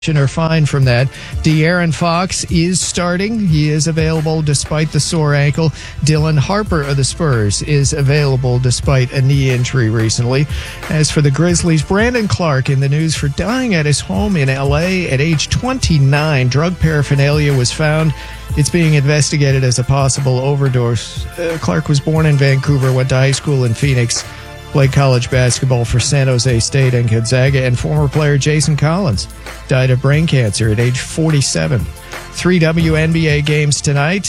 are fine from that. De'Aaron Fox is starting. He is available despite the sore ankle. Dylan Harper of the Spurs is available despite a knee injury recently. As for the Grizzlies, Brandon Clark in the news for dying at his home in L.A. at age 29. Drug paraphernalia was found. It's being investigated as a possible overdose. Clark was born in Vancouver, went to high school in Phoenix, played college basketball for San Jose State and Gonzaga, and former player Jason Collins died of brain cancer at age 47. 3 WNBA games tonight.